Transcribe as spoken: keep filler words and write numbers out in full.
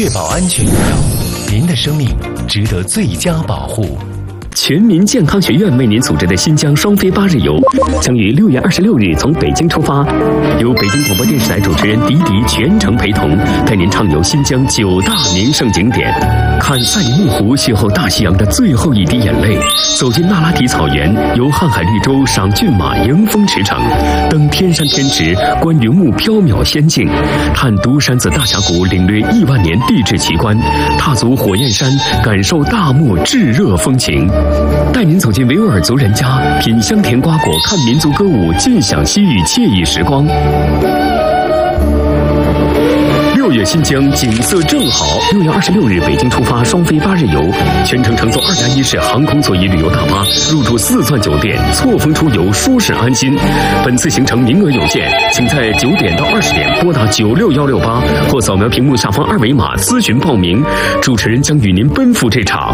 确保安全有效，您的生命值得最佳保护。 全民健康学院为您组织的新疆双飞八日游，将于六月二十六日从北京出发，由北京广播电视台主持人迪迪全程陪同，带您畅游新疆九大名胜景点，看赛里木湖邂逅大西洋的最后一滴眼泪，走进那拉提草原，游瀚海绿洲，赏骏马，迎风驰骋，登天山天池，观云雾缥缈仙境，探独山子大峡谷，领略亿万年地质奇观，踏足火焰山，感受大漠炙热风情。带您走进维吾尔族人家，品香甜瓜果，看民族歌舞，尽享西域惬意时光。六月新疆景色正好，六月二十六日北京出发，双飞八日游，全程乘坐二加一式航空座椅旅游大巴，入住四钻酒店，错峰出游，舒适安心。本次行程名额有限，请在九点到二十点拨打九六幺六八或扫描屏幕下方二维码咨询报名，主持人将与您奔赴这场